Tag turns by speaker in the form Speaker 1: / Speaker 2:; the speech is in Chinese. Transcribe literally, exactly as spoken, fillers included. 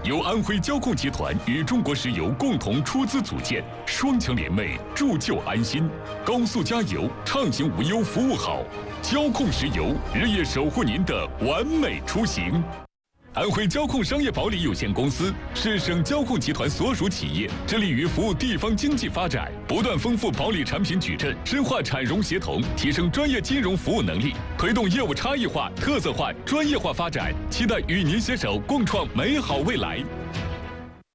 Speaker 1: 由安徽交控集团与中国石油共同出资组建，双强联袂，铸就安心。高速加油，畅行无忧，服务好。交控石油日夜守护您的完美出行。安徽交控商业保理有限公司是省交控集团所属企业，致力于服务地方经济发展，不断丰富保理产品矩阵，深化产融协同，提升专业金融服务能力，推动业务差异化、特色化、专业化发展。期待与您携手共创美好未来。